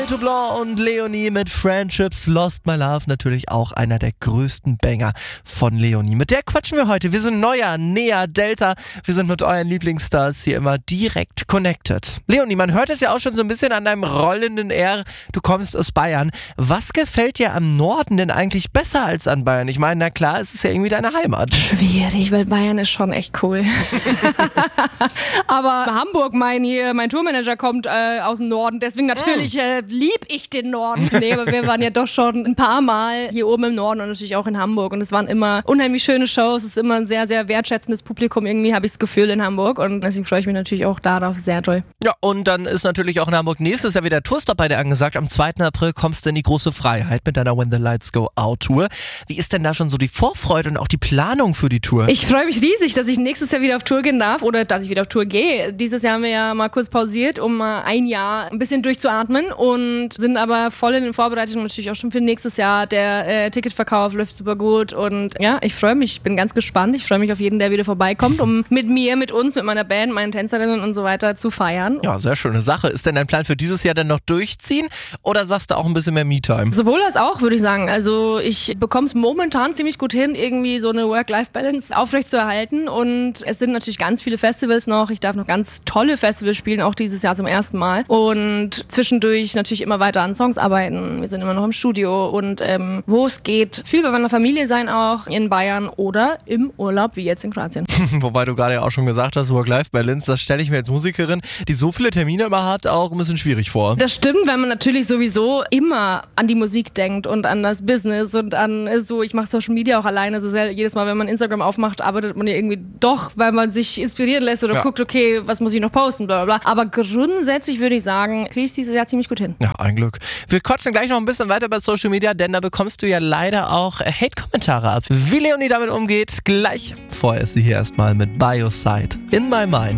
Moto Blanc und Leonie mit Friendships Lost My Love, natürlich auch einer der größten Banger von Leonie. Mit der quatschen wir heute. Wir sind Neujahr, Nea, Delta. Wir sind mit euren Lieblingsstars hier immer direkt connected. Leonie, man hört es ja auch schon so ein bisschen an deinem rollenden R. Du kommst aus Bayern. Was gefällt dir am Norden denn eigentlich besser als an Bayern? Ich meine, na klar, es ist ja irgendwie deine Heimat. Schwierig, weil Bayern ist schon echt cool. Aber Hamburg, mein Tourmanager kommt aus dem Norden, deswegen natürlich lieb ich den Norden. Nee, aber wir waren ja doch schon ein paar Mal hier oben im Norden und natürlich auch in Hamburg und es waren immer unheimlich schöne Shows, es ist immer ein sehr, sehr wertschätzendes Publikum, irgendwie habe ich das Gefühl in Hamburg und deswegen freue ich mich natürlich auch darauf, sehr toll. Ja, und dann ist natürlich auch in Hamburg nächstes Jahr wieder Tourstop bei dir angesagt. Am 2. April kommst du in die große Freiheit mit deiner When the Lights Go Out Tour. Wie ist denn da schon so die Vorfreude und auch die Planung für die Tour? Ich freue mich riesig, dass ich nächstes Jahr wieder auf Tour gehen darf oder dass ich wieder auf Tour gehe. Dieses Jahr haben wir ja mal kurz pausiert, um mal ein Jahr ein bisschen durchzuatmen und sind aber voll in den Vorbereitungen natürlich auch schon für nächstes Jahr. Der Ticketverkauf läuft super gut und ja, ich freue mich, ich bin ganz gespannt. Ich freue mich auf jeden, der wieder vorbeikommt, um mit mir, mit uns, mit meiner Band, meinen Tänzerinnen und so weiter zu feiern. Ja, sehr schöne Sache. Ist denn dein Plan für dieses Jahr dann noch durchziehen oder sagst du auch ein bisschen mehr Me-Time? Sowohl als auch, würde ich sagen. Also ich bekomme es momentan ziemlich gut hin, irgendwie so eine Work-Life-Balance aufrechtzuerhalten und es sind natürlich ganz viele Festivals noch. Ich darf noch ganz tolle Festivals spielen, auch dieses Jahr zum ersten Mal und zwischendurch natürlich immer weiter an Songs arbeiten. Wir sind immer noch im Studio und wo es geht, viel bei meiner Familie sein auch, in Bayern oder im Urlaub, wie jetzt in Kroatien. Wobei du gerade ja auch schon gesagt hast, Work-Life-Balance, das stelle ich mir als Musikerin, die so viele Termine immer hat, auch ein bisschen schwierig vor. Das stimmt, weil man natürlich sowieso immer an die Musik denkt und an das Business und an so, ich mache Social Media auch alleine, also jedes Mal, wenn man Instagram aufmacht, arbeitet man ja irgendwie doch, weil man sich inspirieren lässt oder guckt, okay, was muss ich noch posten, bla bla bla. Aber grundsätzlich würde ich sagen, kriege ich dieses Jahr ziemlich gut hin. Ja, ein Glück. Wir quatschen gleich noch ein bisschen weiter bei Social Media, denn da bekommst du ja leider auch Hate-Kommentare ab. Wie Leonie damit umgeht, gleich. Vorher ist sie hier erstmal mit Bioside in My Mind.